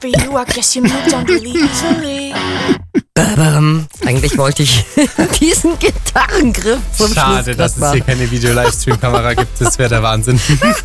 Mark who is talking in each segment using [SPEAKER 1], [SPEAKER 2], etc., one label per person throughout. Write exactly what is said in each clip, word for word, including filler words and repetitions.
[SPEAKER 1] you, I guess you moved on really easily.
[SPEAKER 2] Ähm, eigentlich wollte ich diesen Gitarrengriff zum
[SPEAKER 3] Schade,
[SPEAKER 2] Schluss
[SPEAKER 3] dass es
[SPEAKER 2] machen.
[SPEAKER 3] hier keine Video-Livestream-Kamera gibt. Das wäre der Wahnsinn.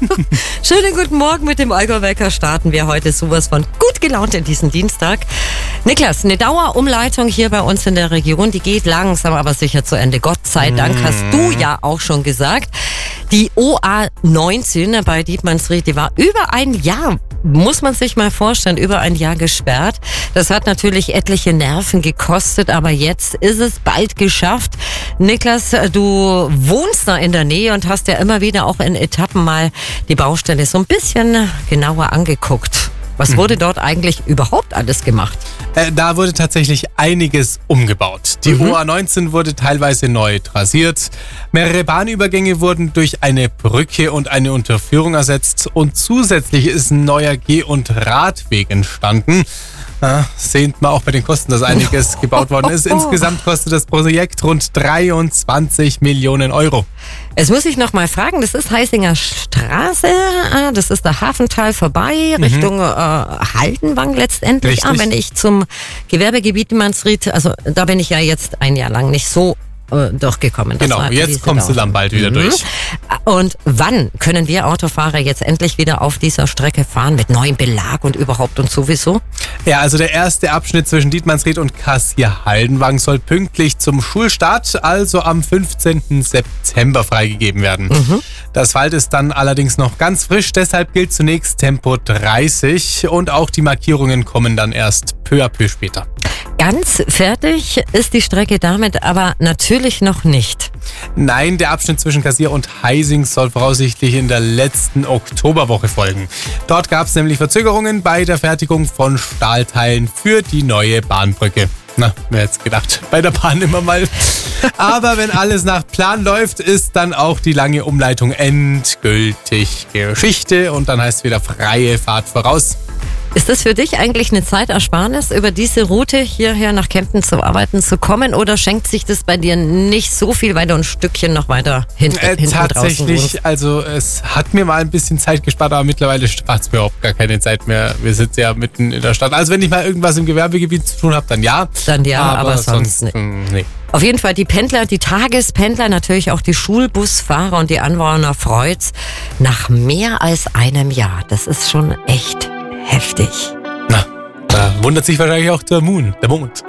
[SPEAKER 2] Schönen guten Morgen, mit dem Allgäu-Wecker starten wir heute sowas von gut gelaunt in diesen Dienstag. Niklas, eine Dauerumleitung hier bei uns in der Region, die geht langsam aber sicher zu Ende. Gott sei Dank, hast du ja auch schon gesagt. Die O A neunzehn bei Dietmannsried, die war über ein Jahr, muss man sich mal vorstellen, über ein Jahr gesperrt. Das hat natürlich etliche Nerven gekostet, aber jetzt ist es bald geschafft. Niklas, du wohnst da in der Nähe und hast ja immer wieder auch in Etappen mal die Baustelle so ein bisschen genauer angeguckt. Was wurde dort eigentlich überhaupt alles gemacht?
[SPEAKER 3] Äh, da wurde tatsächlich einiges umgebaut. Die
[SPEAKER 2] Mhm.
[SPEAKER 3] O A neunzehn wurde teilweise neu trasiert. Mehrere Bahnübergänge wurden durch eine Brücke und eine Unterführung ersetzt. Und zusätzlich ist ein neuer Geh- und Radweg entstanden. Ja, sehnt man auch bei den Kosten, dass einiges gebaut worden ist. Insgesamt kostet das Projekt rund dreiundzwanzig Millionen Euro.
[SPEAKER 2] Jetzt muss ich noch mal fragen, das ist Heisinger Straße, äh, das ist der Hafental vorbei, Richtung äh, Haldenwang letztendlich.
[SPEAKER 3] Richtig.
[SPEAKER 2] Ah, wenn ich zum Gewerbegebiet Dietmannsried, also da bin ich ja jetzt ein Jahr lang nicht so äh, durchgekommen. Das
[SPEAKER 3] Genau,
[SPEAKER 2] war
[SPEAKER 3] jetzt
[SPEAKER 2] diese
[SPEAKER 3] kommst du
[SPEAKER 2] Dauer.
[SPEAKER 3] dann bald wieder durch.
[SPEAKER 2] Und wann können wir Autofahrer jetzt endlich wieder auf dieser Strecke fahren mit neuem Belag und überhaupt und sowieso?
[SPEAKER 3] Ja, also der erste Abschnitt zwischen Dietmannsried und Kassier-Haldenwang soll pünktlich zum Schulstart, also am fünfzehnten September freigegeben werden.
[SPEAKER 2] Mhm.
[SPEAKER 3] Das Asphalt ist dann allerdings noch ganz frisch, deshalb gilt zunächst Tempo dreißig und auch die Markierungen kommen dann erst peu à peu später.
[SPEAKER 2] Ganz fertig ist die Strecke damit aber natürlich noch nicht.
[SPEAKER 3] Nein, der Abschnitt zwischen Kassier und Heising soll voraussichtlich in der letzten Oktoberwoche folgen. Dort gab es nämlich Verzögerungen bei der Fertigung von Stahlteilen für die neue Bahnbrücke. Na, wer hätte es gedacht, bei der Bahn immer mal. Aber wenn alles nach Plan läuft, ist dann auch die lange Umleitung endgültig Geschichte und dann heißt es wieder freie Fahrt voraus.
[SPEAKER 2] Ist das für dich eigentlich eine Zeitersparnis, über diese Route hierher nach Kempten zu arbeiten zu kommen, oder schenkt sich das bei dir nicht so viel, weil du ein Stückchen noch weiter hint
[SPEAKER 3] Äh,
[SPEAKER 2] hinten draußen wohnst?
[SPEAKER 3] tatsächlich, also es hat mir mal ein bisschen Zeit gespart, aber mittlerweile spart es mir überhaupt gar keine Zeit mehr. Wir sitzen ja mitten in der Stadt. Also wenn ich mal irgendwas im Gewerbegebiet zu tun habe, dann ja.
[SPEAKER 2] Dann ja, aber,
[SPEAKER 3] aber
[SPEAKER 2] sonst
[SPEAKER 3] sonst
[SPEAKER 2] nicht.
[SPEAKER 3] nee.
[SPEAKER 2] Auf jeden Fall die Pendler, die Tagespendler, natürlich auch die Schulbusfahrer und die Anwohner freut's. Nach mehr als einem Jahr, das ist schon echt heftig.
[SPEAKER 3] Na, da wundert sich wahrscheinlich auch der Moon, der Mond.